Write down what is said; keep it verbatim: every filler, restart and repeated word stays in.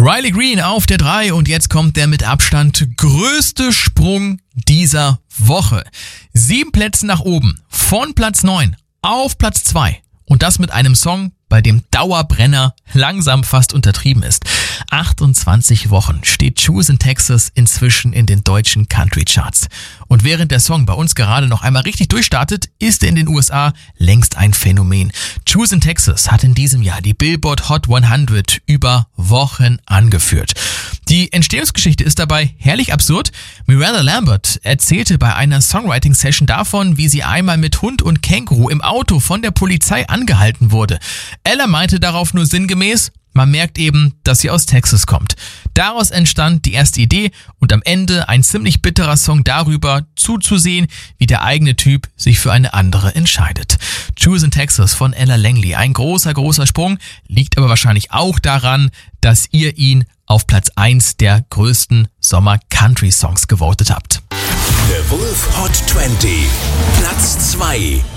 Riley Green auf der drei und jetzt kommt der mit Abstand größte Sprung dieser Woche. Sieben Plätze nach oben, von Platz neun auf Platz zwei und das mit einem Song, bei dem Dauerbrenner langsam fast untertrieben ist. achtundzwanzig Wochen steht Choose in Texas inzwischen in den deutschen Country Charts. Und während der Song bei uns gerade noch einmal richtig durchstartet, ist er in den U S A längst ein Phänomen. Choose in Texas hat in diesem Jahr die Billboard Hot hundert über Wochen angeführt. Die Entstehungsgeschichte ist dabei herrlich absurd. Miranda Lambert erzählte bei einer Songwriting-Session davon, wie sie einmal mit Hund und Känguru im Auto von der Polizei angehalten wurde. Ella meinte darauf nur sinngemäß, man merkt eben, dass sie aus Texas kommt. Daraus entstand die erste Idee und am Ende ein ziemlich bitterer Song darüber, zuzusehen, wie der eigene Typ sich für eine andere entscheidet. Choose in Texas von Ella Langley, ein großer, großer Sprung, liegt aber wahrscheinlich auch daran, dass ihr ihn auf Platz eins der größten Sommer-Country-Songs gewotet habt. The Wolf Hot zwanzig, Platz zwei.